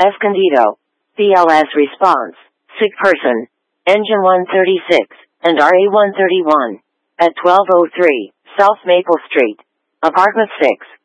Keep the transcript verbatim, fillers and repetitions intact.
Escondido. B L S response. Sick person. Engine one thirty-six, and R A one thirty-one. At twelve oh three, South Maple Street. Apartment six.